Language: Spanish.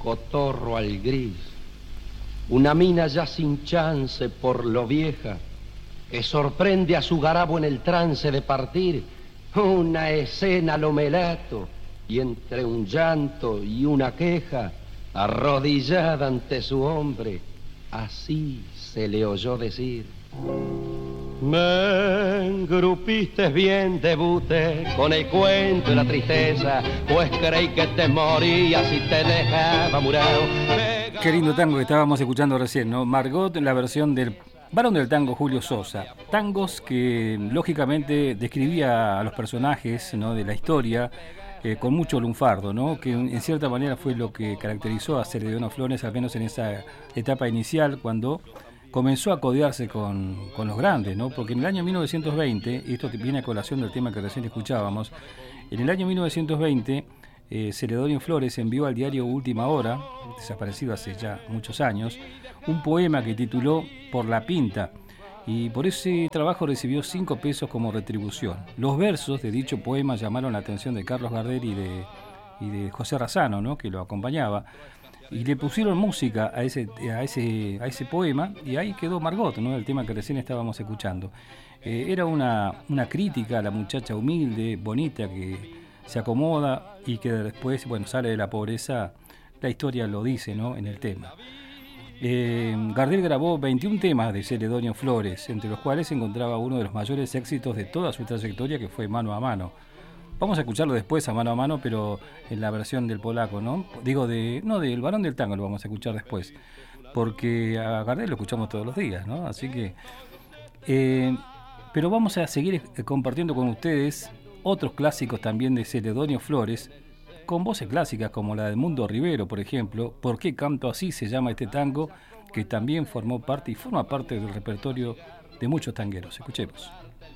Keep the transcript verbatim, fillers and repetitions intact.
cotorro al gris, una mina ya sin chance por lo vieja, que sorprende a su garabo en el trance de partir, una escena lo melato, y entre un llanto y una queja, arrodillada ante su hombre, así se le oyó decir: me engrupiste bien, debuté con el cuento de la tristeza, pues creí que te morías y te dejaba murado. Qué lindo tango que estábamos escuchando recién, ¿no? Margot en la versión del varón del tango Julio Sosa. Tangos que lógicamente describía a los personajes, ¿no?, de la historia eh, con mucho lunfardo, ¿no? Que en cierta manera fue lo que caracterizó a Celedonio Flores, al menos en esa etapa inicial, cuando comenzó a codearse con, con los grandes, ¿no? Porque en el año mil novecientos veinte, y esto viene a colación del tema que recién escuchábamos, en el año mil novecientos veinte, eh, Celedonio Flores envió al diario Última Hora, desaparecido hace ya muchos años, un poema que tituló Por la Pinta, y por ese trabajo recibió cinco pesos como retribución. Los versos de dicho poema llamaron la atención de Carlos Gardel y de, y de José Razzano, ¿no?, que lo acompañaba, y le pusieron música a ese, a ese, a ese poema, y ahí quedó Margot, ¿no?, el tema que recién estábamos escuchando. Eh, era una, una crítica a la muchacha humilde, bonita, que se acomoda y que después, bueno, sale de la pobreza. La historia lo dice, ¿no?, en el tema. Eh, Gardel grabó veintiún temas de Celedonio Flores, entre los cuales se encontraba uno de los mayores éxitos de toda su trayectoria, que fue Mano a Mano. Vamos a escucharlo después a Mano a Mano, pero en la versión del polaco, ¿no? Digo, de no, del varón del tango lo vamos a escuchar después, porque a Gardel lo escuchamos todos los días, ¿no? Así que... Eh, pero vamos a seguir compartiendo con ustedes otros clásicos también de Celedonio Flores, con voces clásicas como la de Mundo Rivero, por ejemplo. ¿Por qué canto así? Se llama este tango, que también formó parte y forma parte del repertorio de muchos tangueros. Escuchemos.